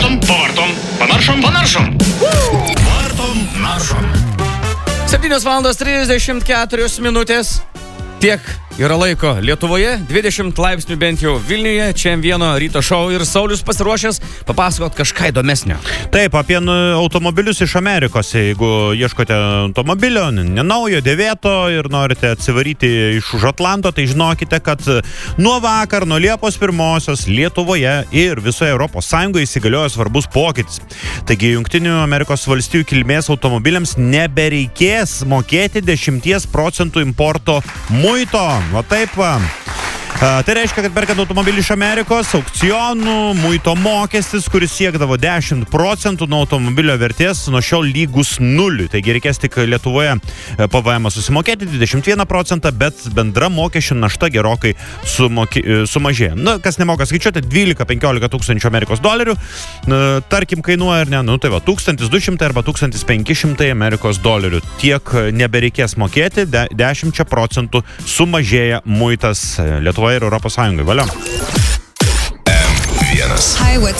pavartom, panaršom. Vartom, naršom. 7:34 Tiek yra laiko Lietuvoje, 20 laipsnių bent jau Vilniuje, čia vieno ryto šou ir Saulius pasiruošęs papasakot kažką įdomesnio. Taip, apie automobilius iš Amerikos. Jeigu ieškote automobilio, nenaujo, dėvėto ir norite atsivaryti iš už Atlanto, tai žinokite, kad nuo vakar, nuo Liepos 1 Lietuvoje ir visoje Europos Sąjungoje įsigaliojo svarbus pokytis. Taigi, Jungtinių Amerikos valstijų kilmės automobiliams nebereikės mokėti 10% importo muito. Va taip va. Tai reiškia, kad perkant automobilį iš Amerikos, aukcionų, muito mokestis, kuris siekdavo 10% nuo automobilio vertės, nuo šiol lygus 0. Taigi reikės tik Lietuvoje PVM susimokėti 21%, bet bendra mokesčių našta gerokai sumažėjo. Na, kas nemoka skaičiuoti, 12-15 tūkstančių Amerikos dolerių, tarkim, kainuoja, ar ne, nu tai va, 1200 arba 1500 Amerikos dolerių. Tiek nebereikės mokėti, 10% sumažėja muitas Lietuvoje ir Europos Sąjungai. Valio. M1. Hi, what's